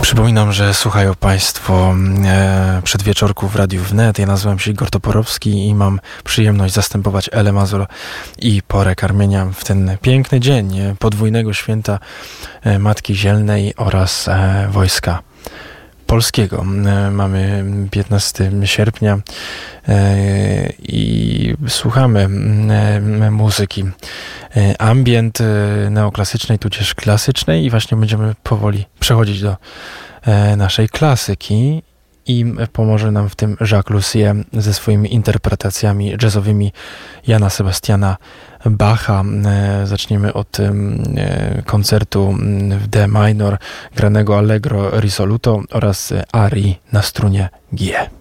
Przypominam, że słuchają Państwo przedwieczorku w Radiu Wnet. Ja nazywam się Igor Toporowski i mam przyjemność zastępować Elę Mazur i Porę Karmienia w ten piękny dzień podwójnego święta Matki Zielnej oraz Wojska Polskiego. Mamy 15 sierpnia i słuchamy muzyki ambient neoklasycznej, tudzież klasycznej i właśnie będziemy powoli przechodzić do naszej klasyki i pomoże nam w tym Jacques Lussier ze swoimi interpretacjami jazzowymi Jana Sebastiana Bacha. Zaczniemy od koncertu w D minor granego Allegro risoluto oraz arii na strunie G.